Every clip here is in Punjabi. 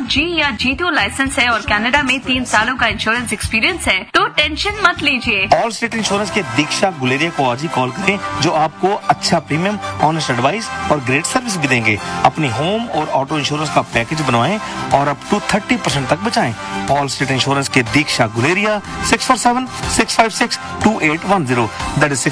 G या G2 लाइसेंस है और कनाडा में 3 सालों का इंश्योरेंस एक्सपीरियंस है तो टेंशन मत लीजिए। ऑल स्टेट इंश्योरेंस के दीक्षा गुलेरिया को आज ही कॉल करें, जो आपको अच्छा प्रीमियम, ऑनेस्ट एडवाइस और ग्रेट सर्विस भी देंगे। अपनी होम और ऑटो इंश्योरेंस का पैकेज बनवाएं और अप टू 30% तक बचाएं। ऑल स्टेट इंश्योरेंस के दीक्षा गुलेरिया 647-656-2810। That is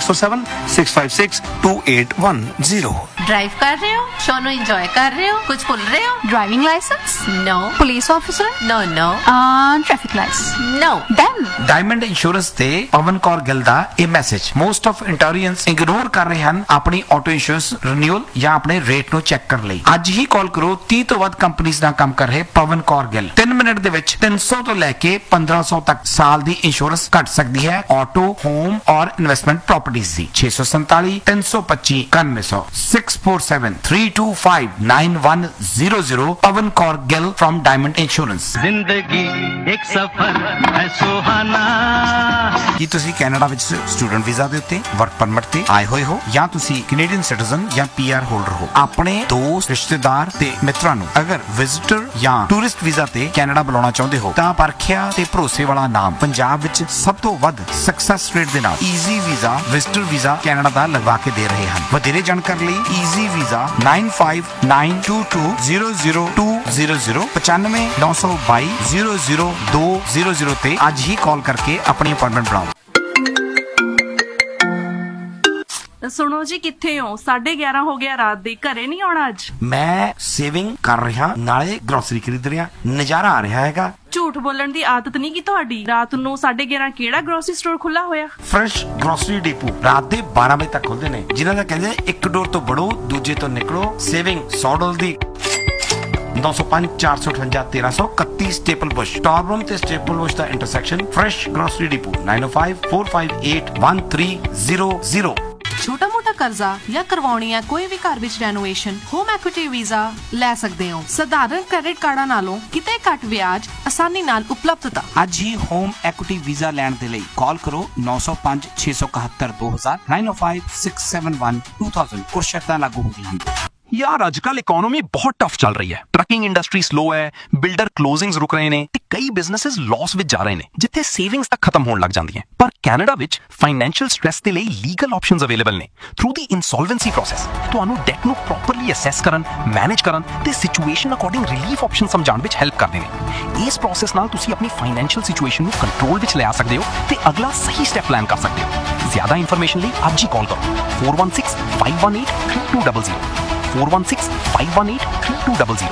647-656-2810। ड्राइव कर रहे हो, सोनो एंजॉय कर रहे हो, कुछ भूल रहे हो? Driving licence? No. Police officer? No no. Traffic lights? No. Then diamond insurance ਤੇ ਪਵਨ ਕੌਰ ਗਿੱਲ ਦਾ ਇਹ ਮੈਸੇਜ, ਮੋਸਟ ਆਫ ਇੰਟੋਰੀਅੰਸ ਇਗਨੋਰ ਕਰ ਰਹੇ ਹਨ ਆਪਣੀ ਆਟੋ ਇੰਸ਼ੋਰੈਂਸ ਰੀਨਿਊਅਲ ਜਾਂ ਆਪਣੇ ਰੇਟ ਨੂੰ ਚੈੱਕ ਕਰਨ ਲਈ। ਅੱਜ ਹੀ ਕਾਲ ਕਰੋ 30 ਤੋਂ ਵੱਧ ਕੰਪਨੀਆਂ ਨਾਲ ਕੰਮ ਕਰ ਰਹੇ ਪਵਨ ਕੌਰ ਗਿੱਲ। 3 ਮਿੰਟ ਦੇ ਵਿੱਚ 300 ਤੋਂ ਲੈ ਕੇ 1500 ਤੱਕ ਸਾਲ ਦੀ ਇੰਸ਼ੋਰੈਂਸ ਘਟ ਸਕਦੀ ਹੈ ਆਟੋ, ਹੋਮ ਔਰ investment properties the. 647 325 9100 647-325-9100 Pawan Kaur Gill from Diamond Insurance। जिंदगी एक सफर है सुहाना। ਕੀ ਤੁਸੀਂ ਕੈਨੇਡਾ ਵਿੱਚ ਸਟੂਡੈਂਟ ਵੀਜ਼ਾ ਦੇ ਉੱਤੇ ਵਰਕ ਪਰਮਿਟ ਤੇ ਆਏ ਹੋਏ ਹੋ ਜਾਂ ਤੁਸੀਂ ਕੈਨੇਡੀਅਨ ਸਿਟੀਜ਼ਨ ਜਾਂ PR ਹੋਲਡਰ ਹੋ? ਆਪਣੇ ਦੋਸਤ, ਰਿਸ਼ਤੇਦਾਰ ਤੇ ਮਿੱਤਰਾਂ ਨੂੰ ਅਗਰ ਵਿਜ਼ਿਟਰ ਜਾਂ ਟੂਰਿਸਟ ਵੀਜ਼ਾ ਤੇ ਕੈਨੇਡਾ ਬੁਲਾਉਣਾ ਚਾਹੁੰਦੇ ਹੋ ਤਾਂ ਪਰਖਿਆ ਤੇ ਭਰੋਸੇ ਵਾਲਾ ਨਾਮ, ਪੰਜਾਬ ਵਿੱਚ ਸਭ ਤੋਂ ਵੱਧ ਸਕਸੈਸ ਰੇਟ ਦੇ ਨਾਲ easy visa visitor visa Canada ਦਾ ਲਗਵਾ ਕੇ ਦੇ ਰਹੇ ਹਨ। ਵਧੇਰੇ ਜਾਣਕਾਰੀ ਲਈ ਈਜ਼ੀ ਵੀਜ਼ਾ 9592200200 9592200200 ਤੇ ਅੱਜ ਹੀ ਕਾਲ ਕਰਕੇ ਆਪਣੀ ਅਪਾਇੰਟਮੈਂਟ ਬਣਾਓ। ਸੁਣੋ ਜੀ, ਕਿੱਥੇ ਹੋ? 11:30 ਹੋ ਗਿਆ ਰਾਤ ਦੇ, ਘਰੇ ਨਹੀਂ ਆਉਣਾ ਅੱਜ? ਮੈਂ ਸੇਵਿੰਗ ਕਰ ਰਿਹਾ, ਨਾਲੇ ਗਰੋਸਰੀ ਖਰੀਦ ਰਿਹਾ, ਨਜ਼ਾਰਾ ਆ ਰਿਹਾ ਹੈਗਾ। ਝੂਠ ਬੋਲਣ ਦੀ ਆਦਤ ਨਹੀਂ ਕੀ ਤੁਹਾਡੀ? ਰਾਤ ਨੂੰ 11:30 ਕਿਹੜਾ ਗਰੋਸਰੀ ਸਟੋਰ ਖੁੱਲਾ ਹੋਇਆ? ਫਰੈਸ਼ ਗਰੋਸਰੀ ਡਿਪੂ ਰਾਤ ਦੇ 12 ਵਜੇ ਤੱਕ ਖੁੱਲਦੇ ਨੇ, ਜਿਨ੍ਹਾਂ ਦਾ ਕਹਿੰਦੇ ਇੱਕ ਡੋਰ ਤੋਂ ਵੜੋ ਦੂਜੇ ਤੋਂ ਨਿਕਲੋ। ਸੇਵਿੰਗ $100 ਦੀ 905 458 1331 ਸਟੇਪਲ ਬੁਸ਼, ਟਾਰਬਰਮ ਤੇ ਸਟੇਪਲ ਬੁਸ਼ ਦਾ ਇੰਟਰਸੈਕਸ਼ਨ। Fresh grocery depot 905 458 1300। ਛੋਟਾ ਮੋਟਾ ਕਰਜ਼ਾ ਜਾਂ ਕਰਵਾਉਣੀ ਹੈ ਕੋਈ ਵੀ ਘਰ ਵਿੱਚ ਰੈਨੋਵੇਸ਼ਨ, ਹੋਮ ਐਕੁਇਟੀ ਵੀਜ਼ਾ ਲੈ ਸਕਦੇ ਹੋ। ਸਧਾਰਨ ਕ੍ਰੈਡਿਟ ਕਾਰਡਾਂ ਨਾਲੋਂ ਕਿਤੇ ਘੱਟ ਵਿਆਜ, ਆਸਾਨੀ ਨਾਲ ਉਪਲਬਧਤਾ। ਅੱਜ ਹੀ ਹੋਮ ਐਕੁਇਟੀ ਵੀਜ਼ਾ ਲੈਣ ਦੇ ਲਈ ਕਾਲ ਕਰੋ 905 671 2000 905 671 2000। ਕੁਝ ਸ਼ਰਤਾਂ ਲਾਗੂ ਹੁੰਦੀਆਂ ਹਨ। यार आजकल इकोनॉमी बहुत टफ चल रही है। ट्रकिंग इंडस्ट्री स्लो है, बिल्डर क्लोजिंग्स रुक रहे ने ते कई बिजनेसेस लॉस विच जा रहे ने, जिथे सेविंग्स तक खत्म होने लग जांदी हैं। पर कैनेडा विच फाइनेंशियल स्ट्रेस दे लई लीगल ऑप्शंस अवेलेबल ने। थ्रू दी इंसॉल्वेंसी प्रोसेस तुहानू डेट नू प्रॉपरली असैस करन, मैनेज करन ते situation according relief option समझाउण which help करदे ने। इस प्रोसेस नाल तुसी अपनी फाइनेंशियल सिचुएशन नू कंट्रोल विच ले आ सकदे हो ते अगला सही स्टेप प्लान कर सकदे हो। ज्यादा इंफॉर्मेशन लई आज ही कॉल करो 416 518 3200 416 518 3200।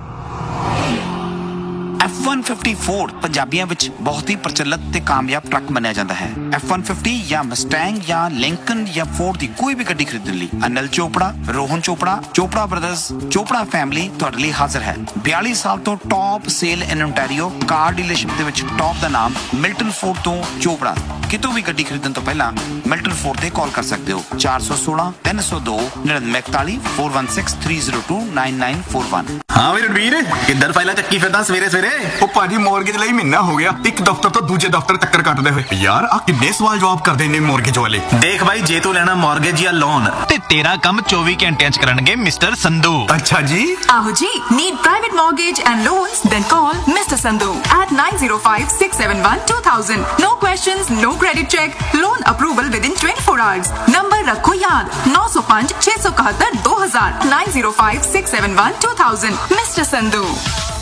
F-150 ਪੰਜਾਬੀਆਂ ਵਿੱਚ ਬਹੁਤ ਹੀ ਪ੍ਰਚਲਿਤ ਤੇ ਕਾਮਯਾਬ ਟਰੱਕ ਮੰਨਿਆ ਜਾਂਦਾ ਹੈ। F-150 ਜਾਂ ਮਸਟੈਂਗ ਜਾਂ ਲਿੰਕਨ ਜਾਂ ਫੋਰਡ ਦੀ ਕੋਈ ਵੀ ਗੱਡੀ ਖਰੀਦਣ ਲਈ ਅਨਿਲ ਚੋਪੜਾ, ਰੋਹਨ ਚੋਪੜਾ, ਚੋਪੜਾ ਬ੍ਰਦਰਜ਼, ਚੋਪੜਾ ਫੈਮਿਲੀ ਤੁਹਾਡੇ ਲਈ ਹਾਜ਼ਰ ਹੈ। 42 ਸਾਲ ਤੋਂ ਟੌਪ ਸੇਲ ਇਨ ਓਨਟਾਰੀਓ ਕਾਰ ਡੀਲਰਸ਼ਿਪ ਦੇ ਵਿੱਚ ਟੌਪ ਦਾ ਨਾਮ ਮਿਲਟਨ ਫੋਰਡ ਤੋਂ ਚੋਪੜਾ। ਕਿਤੋਂ ਵੀ ਗੱਡੀ ਖਰੀਦਣ ਤੋਂ ਪਹਿਲਾਂ ਮਿਲਟਨ ਫੋਰਡ ਤੇ ਕਾਲ ਕਰ ਸਕਦੇ ਹੋ 416 302 9941 416 302 9941। ਹਾਂ ਵੀ ਰਣਵੀਰ, ਕਿੱਧਰ ਫਾਈਲਾਂ ਚੱਕੀ ਫਿਰਦਾ ਸਵੇਰੇ ਸਵੇਰੇ? ਉਹ ਭਾਜੀ ਮੌਰਗੇਜ ਲਈ ਮਹੀਨਾ ਹੋ ਗਿਆ, ਇੱਕ ਦਫ਼ਤਰ ਤੋਂ ਦੂਜੇ ਦਫ਼ਤਰ ਟੱਕਰ ਕੱਟਦੇ ਹੋਏ। ਯਾਰ ਆ ਕਿੰਨੇ ਸਵਾਲ ਜਵਾਬ ਕਰਦੇ ਨੇ ਮੌਰਗੇਜ ਵਾਲੇ। ਦੇਖ ਬਾਈ, ਜੇ ਤੂੰ ਲੈਣਾ ਮੌਰਗੇਜ ਜਾਂ ਲੋਨ ਤੇ ਤੇਰਾ ਕੰਮ 24 ਘੰਟਿਆਂ ਚ ਕਰਨਗੇ ਮਿਸਟਰ ਸੰਧੂ। ਅੱਛਾ ਜੀ। ਆਹੋ ਜੀ, need private mortgage and loans? Then call mister Sandhu at 905 671 2000। No questions, no credit check, loan approval within 24 hours। Number रखो याद 905 671 2000 905 671 2000। मिस्टर संधू।